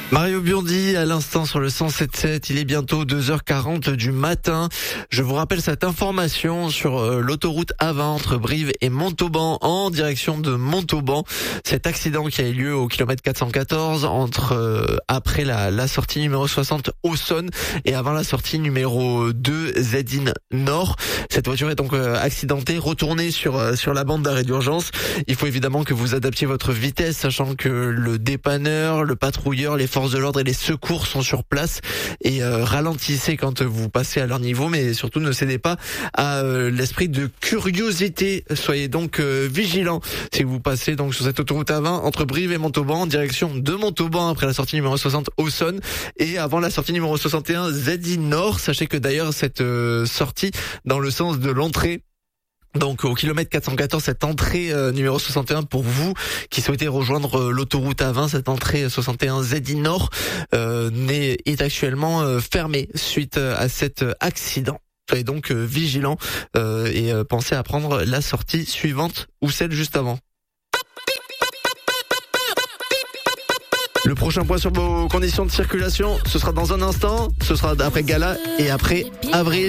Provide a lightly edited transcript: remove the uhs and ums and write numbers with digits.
Mario Biondi à l'instant sur le 107.7, il est bientôt 2h40 du matin. Je vous rappelle cette information sur l'autoroute A20 entre Brive et Montauban en direction de Montauban. Cet accident qui a eu lieu au kilomètre 414 entre après la sortie numéro 60 Auxonne et avant la sortie numéro 2 Zedine Nord. Cette voiture est donc accidentée, retournée sur la bande d'arrêt d'urgence. Il faut évidemment que vous adaptiez votre vitesse, sachant que le dépanneur, le patrouilleur, les forces de l'ordre et les secours sont sur place et ralentissez quand vous passez à leur niveau, mais surtout ne cédez pas à l'esprit de curiosité. Soyez donc vigilants si vous passez donc sur cette autoroute A20 entre Brive et Montauban en direction de Montauban après la sortie numéro 60 Auxonne et avant la sortie numéro 61 Zedine Nord. Sachez que d'ailleurs cette sortie dans le sens de l'entrée, donc au kilomètre 414, cette entrée numéro 61 pour vous qui souhaitez rejoindre l'autoroute A20, cette entrée 61 Zedine Nord est actuellement fermée suite à cet accident. Soyez donc vigilants et pensez à prendre la sortie suivante ou celle juste avant. Le prochain point sur vos conditions de circulation, ce sera dans un instant, ce sera après Gala et après Avril.